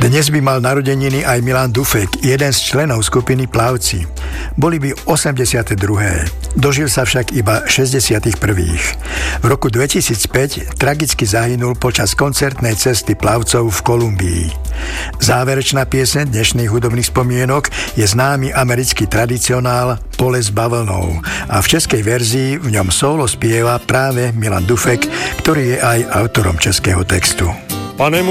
Dnes by mal narodeniny aj Milan Dufek, jeden z členov skupiny Plavci. Boli by 82. Dožil sa však iba 61. V roku 2005 tragicky zahynul počas koncertnej cesty plavcov v Kolumbii. Záverečná pieseň dnešných hudobných spomienok je známy americký tradicionál Pole s bavlnou a v českej verzii v ňom solo spieva práve Milan Dufek, ktorý je aj autorom českého textu. Pane